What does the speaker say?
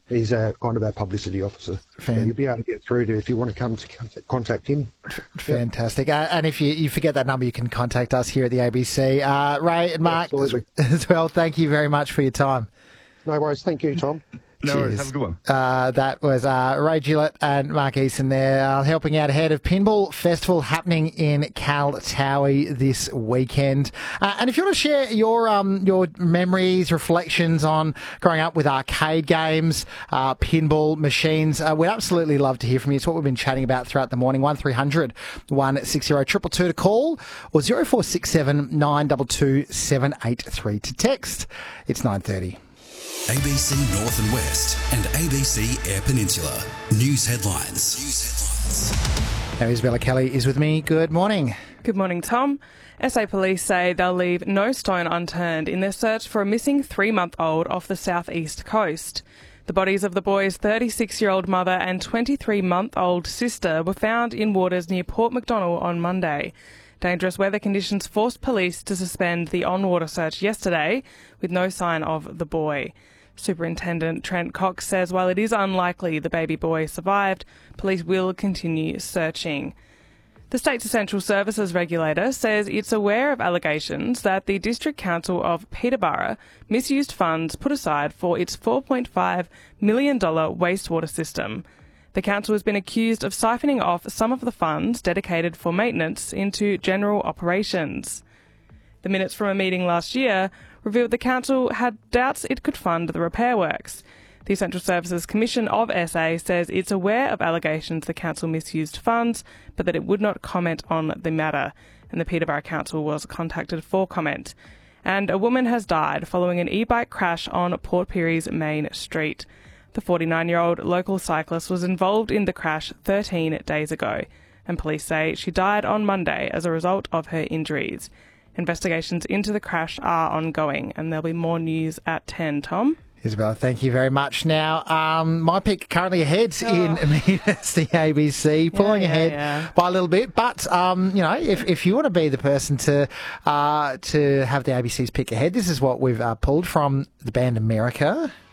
He's kind of our publicity officer. So you'll be able to get through to if you want to come to contact him. Fantastic. And if you forget that number, you can contact us here at the ABC. Ray and Mark as well, thank you very much for your time. No worries. Thank you, Tom. No worries. Have a good one. That was Ray Gillett and Mark Easton there helping out ahead of Pinball Festival happening in Kaltowie this weekend. And if you want to share your memories, reflections on growing up with arcade games, pinball machines, we'd absolutely love to hear from you. It's what we've been chatting about throughout the morning. 1300 160 222 to call or 0467 922 783 to text. It's 9:30. ABC North and West and ABC Eyre Peninsula. News headlines. Now Isabella Kelly is with me. Good morning. Good morning, Tom. SA Police say they'll leave no stone unturned in their search for a missing 3-month-old off the southeast coast. The bodies of the boy's 36-year-old mother and 23-month-old sister were found in waters near Port MacDonnell on Monday. Dangerous weather conditions forced police to suspend the on-water search yesterday with no sign of the boy. Superintendent Trent Cox says while it is unlikely the baby boy survived, police will continue searching. The state's essential services regulator says it's aware of allegations that the District Council of Peterborough misused funds put aside for its $4.5 million wastewater system. The council has been accused of siphoning off some of the funds dedicated for maintenance into general operations. The minutes from a meeting last year revealed the council had doubts it could fund the repair works. The Essential Services Commission of SA says it's aware of allegations the council misused funds, but that it would not comment on the matter. And the Peterborough Council was contacted for comment. And a woman has died following an e-bike crash on Port Pirie's main street. The 49-year-old local cyclist was involved in the crash 13 days ago, and police say she died on Monday as a result of her injuries. Investigations into the crash are ongoing, and there'll be more news at 10, Tom. Isabel, thank you very much. Now, my pick currently ahead in Amina's the ABC, pulling ahead by a little bit. But, if you want to be the person to have the ABC's pick ahead, this is what we've pulled from the band America.